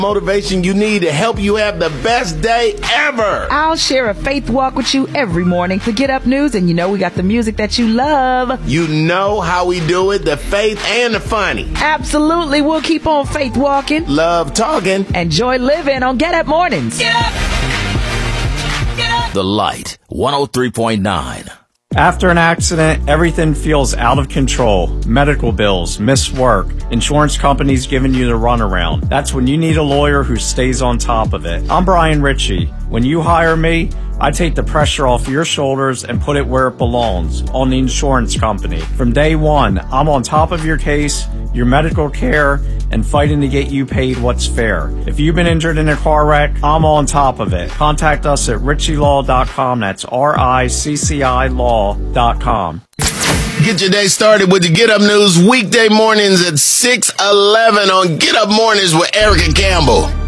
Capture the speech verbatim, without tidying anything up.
Motivation you need to help you have the best day ever. I'll share a faith walk with you every morning to get up news, and you know we got the music that you love. You know how we do it, the faith and the funny. Absolutely, we'll keep on faith walking. Love talking. Enjoy living on Get Up Mornings. Get up! Get up! The Light, one oh three point nine. After an accident, everything feels out of control. Medical bills, missed work, insurance companies giving you the runaround. That's when you need a lawyer who stays on top of it. I'm Brian Ritchie. When you hire me, I take the pressure off your shoulders and put it where it belongs, on the insurance company. From day one, I'm on top of your case, your medical care, and fighting to get you paid what's fair. If you've been injured in a car wreck, I'm on top of it. Contact us at ritchie law dot com. That's R I C C I law dot com. Get your day started with the Get Up News weekday mornings at six eleven on Get Up Mornings with Erica Campbell.